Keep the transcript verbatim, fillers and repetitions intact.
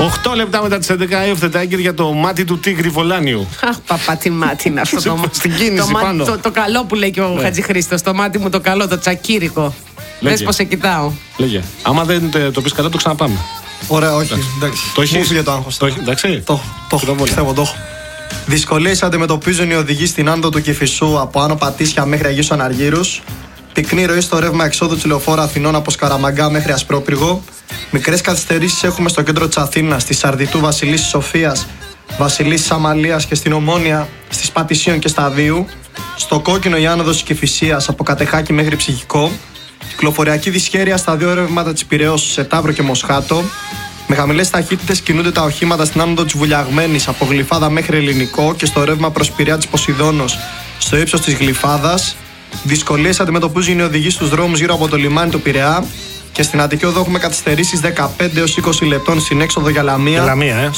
οκτώ λεπτά μετά τις έντεκα, η Οφθετάκη για το μάτι του Τίγρη Βολάνιου. Αχ, παπά, τι μάτι είναι αυτό το μάτι. Στην κίνηση το, πάνω. το, το καλό που λέει και ο ναι. Χατζηχρήστος. Το μάτι μου το καλό, το τσακύρικο. Δες πως σε κοιτάω. Λέγε. Άμα δεν το πεις καλά, το ξαναπάμε. Ωραία, όχι. Εντάξει. Το έχεις. Μου φύγε το άγχος. Το, εντάξει. Το, το, το πιστεύω, το έχω. Δυσκολίες αντιμετωπίζουν οι οδηγοί στην Άντο του Κηφισού από Άνω Πατήσια μέχρι Αγίους Αναργύρους. Πυκνή ροή στο ρεύμα εξόδου του λεωφόρου Αθηνών από Σκαραμαγκά μέχρι Ασπρόπυργο. Μικρές καθυστερήσεις έχουμε στο κέντρο της Αθήνας, στη Σαρδιτού Βασιλίσσης Σοφίας, Βασιλίσσης Αμαλίας και στην Ομόνια, στις Πατησίων και Σταδίου. Στο κόκκινο η άνοδος της Κηφισίας από Κατεχάκη μέχρι Ψυχικό. Κυκλοφοριακή δυσχέρεια στα δύο ρεύματα της Πειραιώς, σε Ταύρο και Μοσχάτο. Με χαμηλές ταχύτητες κινούνται τα οχήματα στην άνοδο της Βουλιαγμένης από Γλυφάδα μέχρι Ελληνικό και στο ρεύμα προς Πειραιά της Ποσειδώνος στο ύψος της Γλυφάδας. Δυσκολίες αντιμετωπίζουν οι οδηγοί στους δρόμους γύρω από το λιμάνι του Πειραιά. Και στην Αττική Οδό έχουμε καθυστερήσεις δεκαπέντε έως είκοσι λεπτών στην έξοδο για Λαμία. Λαμία, ε.